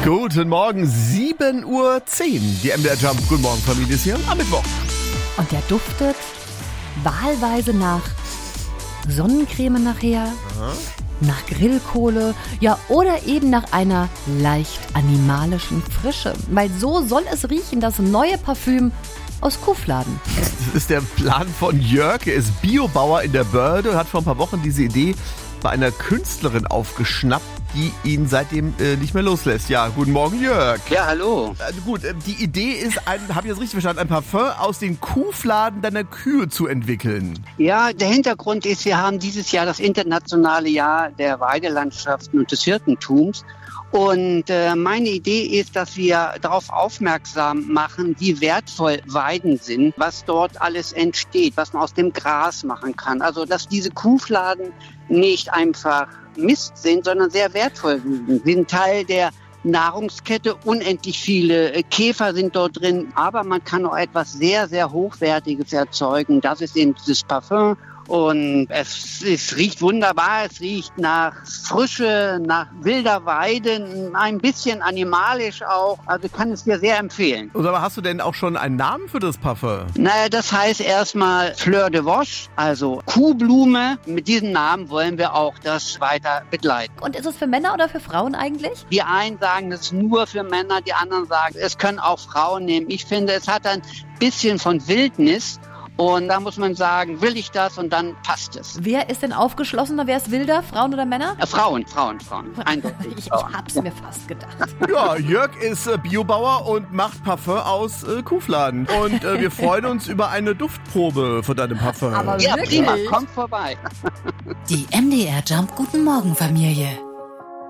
Guten Morgen, 7:10 Uhr. Die MDR Jump. Guten Morgen, Familie, ist hier am Mittwoch. Und der duftet wahlweise nach Sonnencreme nachher, nach Grillkohle, ja, oder eben nach einer leicht animalischen Frische. Weil so soll es riechen, das neue Parfüm aus Kuhfladen. Das ist der Plan von Jörg. Er ist Biobauer in der Börde und hat vor ein paar Wochen diese Idee bei einer Künstlerin aufgeschnappt, die ihn seitdem nicht mehr loslässt. Ja, guten Morgen, Jörg. Ja, hallo. Gut, die Idee ist, habe ich das richtig verstanden, ein Parfum aus den Kuhfladen deiner Kühe zu entwickeln. Ja, der Hintergrund ist, wir haben dieses Jahr das internationale Jahr der Weidelandschaften und des Hirtentums. Und meine Idee ist, dass wir darauf aufmerksam machen, wie wertvoll Weiden sind, was dort alles entsteht, was man aus dem Gras machen kann. Also, dass diese Kuhfladen nicht einfach Mist sind, sondern sehr wertvoll sind. Sie sind Teil der Nahrungskette, unendlich viele Käfer sind dort drin, aber man kann auch etwas sehr, sehr Hochwertiges erzeugen. Das ist eben dieses Parfum. Und es riecht wunderbar, es riecht nach Frische, nach wilder Weide, ein bisschen animalisch auch. Also kann es dir sehr empfehlen. Und aber hast du denn auch schon einen Namen für das Parfum? Naja, das heißt erstmal Fleur de Vache, also Kuhblume. Mit diesem Namen wollen wir auch das weiter begleiten. Und ist es für Männer oder für Frauen eigentlich? Die einen sagen, es ist nur für Männer, die anderen sagen, es können auch Frauen nehmen. Ich finde, es hat ein bisschen von Wildnis. Und da muss man sagen, will ich das und dann passt es. Wer ist denn aufgeschlossener? Wer ist wilder? Frauen oder Männer? Frauen. Eindeutig. Ich hab's mir fast gedacht. Ja, Jörg ist Biobauer und macht Parfum aus Kuhfladen. Und wir freuen uns über eine Duftprobe von deinem Parfum. Aber Ja, wirklich? prima, kommt vorbei. Die MDR Jump Guten Morgen Familie.